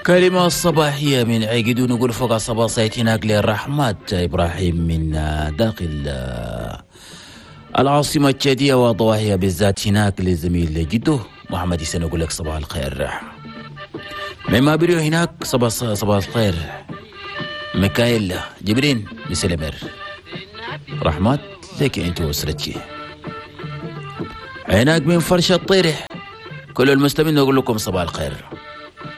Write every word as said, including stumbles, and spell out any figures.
كلمة صباحية من عقد نقول فوق صباح سايتنا للرحمات إبراهيم من داخل العاصمة التشادية وضواحيها بالذات هناك لزميل جده محمد يسن يقول لك صباح الخير. مما بريو هناك صباح صباح الخير ميكائيل جبرين بسلمر رحمات لك انت واسرتك. هناك من فرش الطيرح كل المسلمين نقول لكم صباح الخير.